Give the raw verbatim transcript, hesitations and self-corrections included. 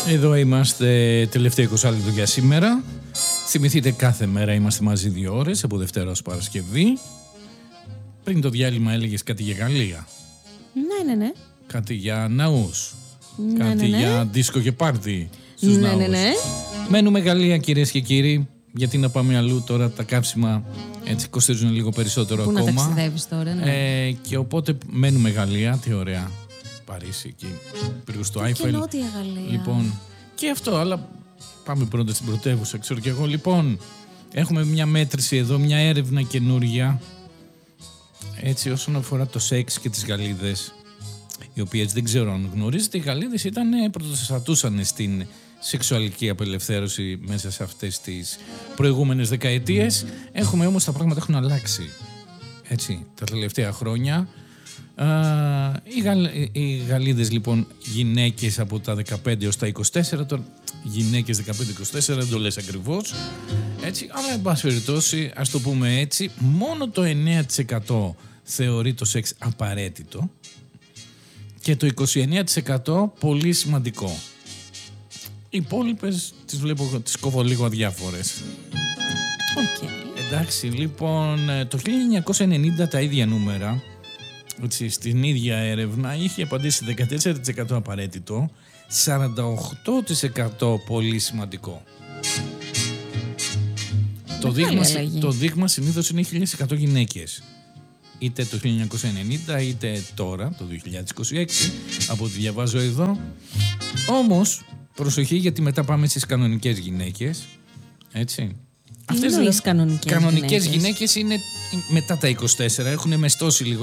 Εδώ είμαστε, τελευταίο είκοσι λεπτό για σήμερα. Θυμηθείτε, κάθε μέρα είμαστε μαζί δύο ώρες, από Δευτέρα ως Παρασκευή. Πριν το διάλειμμα έλεγες κάτι για Γαλλία. Ναι, ναι, ναι. Κάτι για ναούς. Ναι, κάτι ναι, ναι. για δίσκο και πάρτι στους Ναι, ναούς. ναι, ναι. Μένουμε Γαλλία, κυρίες και κύριοι. Γιατί να πάμε αλλού τώρα, τα κάψιμα έτσι κοστίζουν λίγο περισσότερο Πού ακόμα. να ταξιδεύεις τώρα, ναι. Ε, και οπότε μένουμε Γαλλία, τι ωραία. Παρίσι εκεί, πήγω στο Άιφελ. Και Νότια Γαλλία. Λοιπόν, και αυτό, αλλά πάμε πρώτα στην πρωτεύουσα, ξέρω και εγώ. Λοιπόν, έχουμε μια μέτρηση εδώ, μια έρευνα καινούρια, έτσι, όσον αφορά το σεξ και τις Γαλλίδες, οι οποίες δεν ξέρω αν γνωρίζετε, οι Γαλλίδες ήταν, πρωτοστατούσαν στην σεξουαλική απελευθέρωση μέσα σε αυτές τις προηγούμενες δεκαετίες. Έχουμε όμως, τα πράγματα έχουν αλλάξει, έτσι, τα τελευταία χρόνια. Α, οι, Γαλ, οι Γαλλίδες λοιπόν, γυναίκες από τα δεκαπέντε έως τα είκοσι τέσσερα, τώρα γυναίκες δεκαπέντε είκοσι τέσσερα δεν το λες ακριβώς, έτσι, αλλά εν πάση περιπτώσει, ας το πούμε έτσι, μόνο το εννέα τοις εκατό θεωρεί το σεξ απαραίτητο και το είκοσι εννέα τοις εκατό πολύ σημαντικό. Οι υπόλοιπες τις βλέπω, τις κόβω λίγο αδιάφορες. Okay. Εντάξει, λοιπόν, το χίλια εννιακόσια ενενήντα τα ίδια νούμερα, έτσι, στην ίδια έρευνα είχε απαντήσει δεκατέσσερα τοις εκατό απαραίτητο, σαράντα οκτώ τοις εκατό πολύ σημαντικό. Το δείγμα, το δείγμα συνήθως είναι χίλια εκατό γυναίκες. Είτε το χίλια εννιακόσια ενενήντα είτε τώρα, το δύο χιλιάδες είκοσι έξι, από ό,τι διαβάζω εδώ. Όμως, προσοχή, γιατί μετά πάμε στις κανονικές γυναίκες. Έτσι. Αυτές είναι κανονικές, κανονικές γυναίκες. γυναίκες είναι μετά τα είκοσι τέσσερα, έχουν μεστώσει λίγο